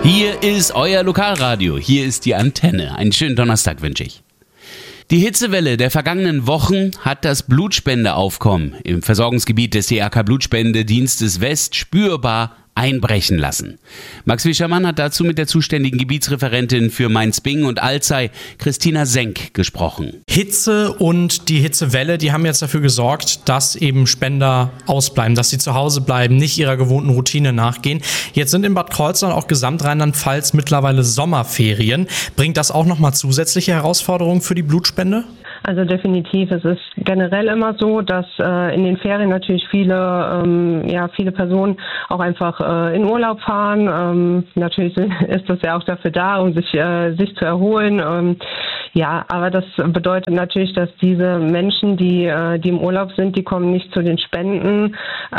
Hier ist euer Lokalradio, hier ist die Antenne. Einen schönen Donnerstag wünsche ich. Die Hitzewelle der vergangenen Wochen hat das Blutspendeaufkommen im Versorgungsgebiet des DRK Blutspendedienstes West spürbar einbrechen lassen. Max Wischermann hat dazu mit der zuständigen Gebietsreferentin für Mainz-Bingen und Alzey, Christina Senk, gesprochen. Hitze und die Hitzewelle, die haben jetzt dafür gesorgt, dass eben Spender ausbleiben, dass sie zu Hause bleiben, nicht ihrer gewohnten Routine nachgehen. Jetzt sind in Bad Kreuznach auch Gesamt-Rheinland-Pfalz mittlerweile Sommerferien. Bringt das auch nochmal zusätzliche Herausforderungen für die Blutspende? Also definitiv. Es ist generell immer so, dass in den Ferien natürlich viele Personen auch einfach in Urlaub fahren. Natürlich ist das ja auch dafür da, um sich zu erholen. Aber das bedeutet natürlich, dass diese Menschen, die im Urlaub sind, die kommen nicht zu den Spenden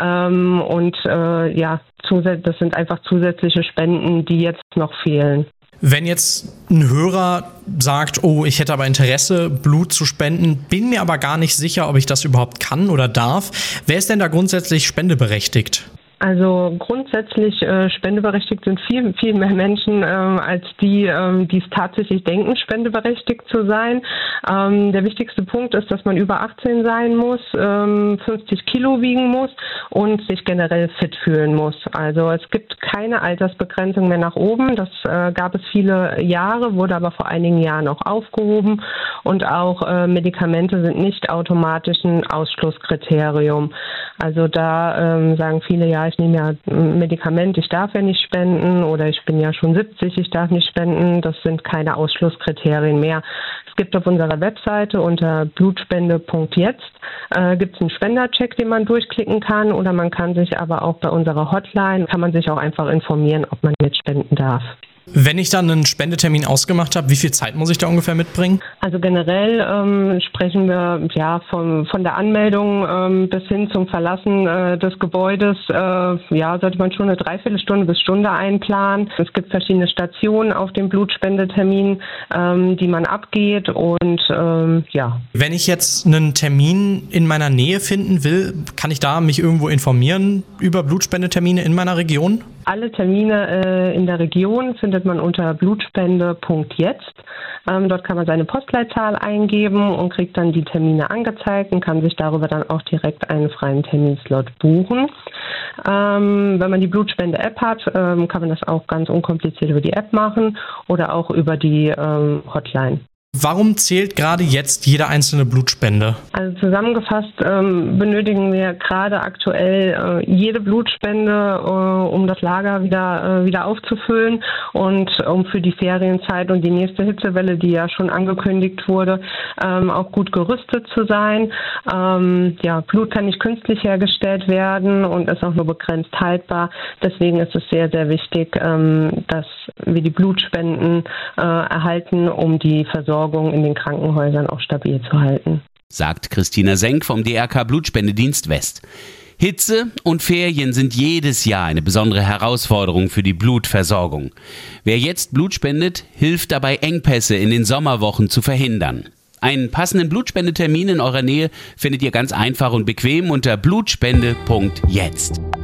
das sind einfach zusätzliche Spenden, die jetzt noch fehlen. Wenn jetzt ein Hörer sagt, oh, ich hätte aber Interesse, Blut zu spenden, bin mir aber gar nicht sicher, ob ich das überhaupt kann oder darf. Wer ist denn da grundsätzlich spendeberechtigt? Also grundsätzlich spendeberechtigt sind viel mehr Menschen als die es tatsächlich denken, spendeberechtigt zu sein. Der wichtigste Punkt ist, dass man über 18 sein muss, 50 Kilo wiegen muss und sich generell fit fühlen muss. Also es gibt keine Altersbegrenzung mehr nach oben. Das gab es viele Jahre, wurde aber vor einigen Jahren auch aufgehoben. Und auch Medikamente sind nicht automatisch ein Ausschlusskriterium. Also da sagen viele, ja, ich nehme ja ein Medikament, ich darf ja nicht spenden, oder ich bin ja schon 70, ich darf nicht spenden. Das sind keine Ausschlusskriterien mehr. Es gibt auf unserer Webseite unter blutspende.jetzt gibt es einen Spendercheck, den man durchklicken kann, oder man kann sich aber auch bei unserer Hotline, kann man sich auch einfach informieren, ob man jetzt spenden darf. Wenn ich dann einen Spendetermin ausgemacht habe, wie viel Zeit muss ich da ungefähr mitbringen? Also generell sprechen wir von der Anmeldung bis hin zum Verlassen des Gebäudes, sollte man schon eine Dreiviertelstunde bis Stunde einplanen. Es gibt verschiedene Stationen auf dem Blutspendetermin, die man abgeht Wenn ich jetzt einen Termin in meiner Nähe finden will, kann ich da mich irgendwo informieren über Blutspendetermine in meiner Region? Alle Termine in der Region findet man unter blutspende.jetzt. Dort kann man seine Postleitzahl eingeben und kriegt dann die Termine angezeigt und kann sich darüber dann auch direkt einen freien Terminslot buchen. Wenn man die Blutspende-App hat, kann man das auch ganz unkompliziert über die App machen oder auch über die Hotline. Warum zählt gerade jetzt jede einzelne Blutspende? Also zusammengefasst benötigen wir gerade aktuell jede Blutspende, um das Lager wieder aufzufüllen und um für die Ferienzeit und die nächste Hitzewelle, die ja schon angekündigt wurde, auch gut gerüstet zu sein. Blut kann nicht künstlich hergestellt werden und ist auch nur begrenzt haltbar. Deswegen ist es sehr, sehr wichtig, dass wir die Blutspenden erhalten, um die Versorgung in den Krankenhäusern auch stabil zu halten. Sagt Christina Senk vom DRK Blutspendedienst West. Hitze und Ferien sind jedes Jahr eine besondere Herausforderung für die Blutversorgung. Wer jetzt Blut spendet, hilft dabei, Engpässe in den Sommerwochen zu verhindern. Einen passenden Blutspendetermin in eurer Nähe findet ihr ganz einfach und bequem unter blutspende.jetzt.